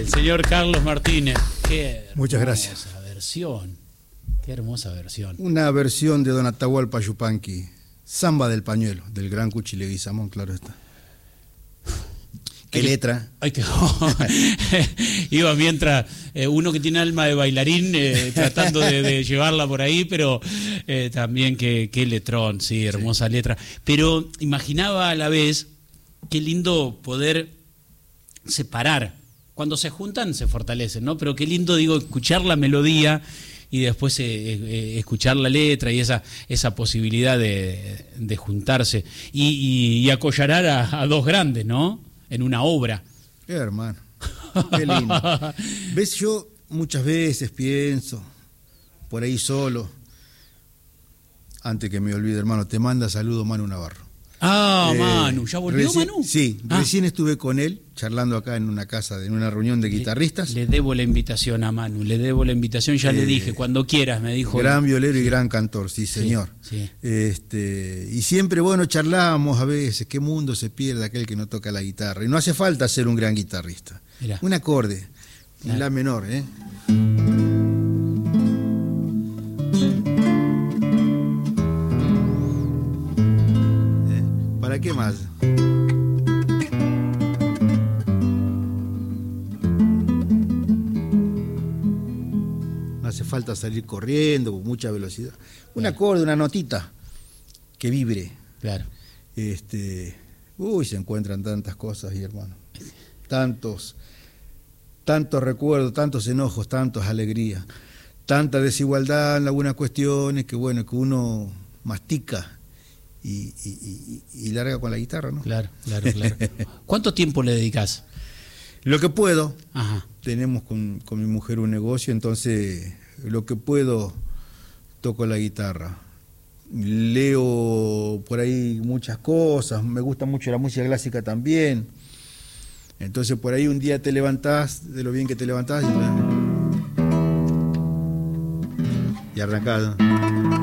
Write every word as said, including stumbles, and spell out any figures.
señor Carlos Martínez. Qué Muchas gracias. hermosa versión. Qué hermosa versión. Una versión de Don Atahualpa Yupanqui, Samba del Pañuelo, del gran Cuchi Leguizamón, claro está. ¿Qué Ay, letra? Ay, que, iba mientras eh, uno que tiene alma de bailarín eh, tratando de, de llevarla por ahí, pero eh, también qué, qué letrón, sí, hermosa sí. letra. Pero imaginaba a la vez qué lindo poder separar. Cuando se juntan se fortalecen, ¿no? Pero qué lindo, digo, escuchar la melodía y después eh, eh, escuchar la letra y esa, esa posibilidad de, de juntarse y, y, y acollar a, a dos grandes, ¿no? En una obra. Eh, hermano, qué lindo. Ves, yo muchas veces pienso, por ahí solo, antes que me olvide, hermano, te manda saludo Manu Navarro. Ah, eh, Manu, ¿ya volvió recién, Manu? Sí, ah. recién estuve con él, charlando acá en una casa, en una reunión de guitarristas. Le, le debo la invitación a Manu, le debo la invitación, ya eh, le dije, cuando quieras, me dijo. Gran violero y gran cantor, sí, señor. Sí, sí. Este, y siempre, bueno, charlamos a veces, qué mundo se pierde aquel que no toca la guitarra. Y no hace falta ser un gran guitarrista. Mirá. Un acorde, un la menor, ¿eh? ¿Para qué más? No hace falta salir corriendo con mucha velocidad. Un claro. acorde, una notita que vibre. Claro. Este, uy, se encuentran tantas cosas, y hermano. Tantos, tantos recuerdos, tantos enojos, tantas alegrías, tanta desigualdad en algunas cuestiones que bueno, que uno mastica. Y, y, y, y larga con la guitarra, ¿no? Claro, claro, claro. ¿Cuánto tiempo le dedicas? Lo que puedo. Ajá. Tenemos con, con mi mujer un negocio, entonces lo que puedo toco la guitarra. Leo por ahí muchas cosas, me gusta mucho la música clásica también. Entonces por ahí un día te levantás, de lo bien que te levantás, y, y arrancás.